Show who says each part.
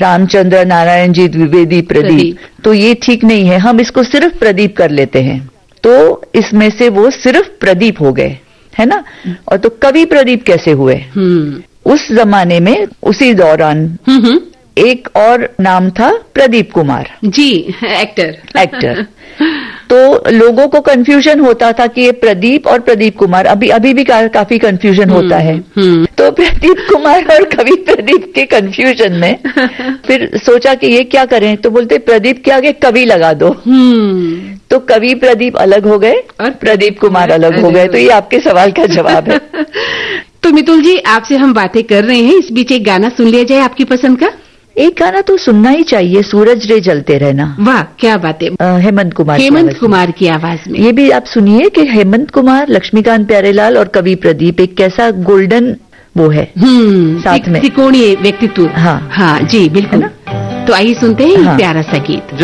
Speaker 1: रामचंद्र नारायण जी द्विवेदी प्रदीप, तो ये ठीक नहीं है, हम इसको सिर्फ प्रदीप कर लेते हैं, तो इसमें से वो सिर्फ प्रदीप हो गए, है ना। और तो कवि प्रदीप कैसे हुए? उस जमाने में उसी दौरान एक और नाम था प्रदीप कुमार जी, एक्टर। तो लोगों को कंफ्यूजन होता था कि ये प्रदीप और प्रदीप कुमार, अभी भी काफी कंफ्यूजन होता है। तो प्रदीप कुमार और कवि प्रदीप के कंफ्यूजन में फिर सोचा कि ये क्या करें, तो बोलते प्रदीप के आगे कवि लगा दो। तो कवि प्रदीप अलग हो गए और प्रदीप कुमार अलग हो गए। तो ये आपके सवाल का जवाब है।
Speaker 2: तो मितुल जी, आपसे हम बातें कर रहे हैं, इस बीच एक गाना सुन लिया जाए आपकी पसंद का।
Speaker 1: एक गाना तो सुनना ही चाहिए, सूरज रे जलते रहना।
Speaker 2: वाह, क्या बात है।
Speaker 1: हेमंत कुमार
Speaker 2: की आवाज में
Speaker 1: ये भी आप सुनिए कि हेमंत कुमार, लक्ष्मीकांत प्यारेलाल और कवि प्रदीप एक कैसा गोल्डन वो है साथ में,
Speaker 2: त्रिकोणीय व्यक्तित्व।
Speaker 1: हाँ
Speaker 2: जी बिल्कुल। तो आइए सुनते हैं प्यारा सा गीत।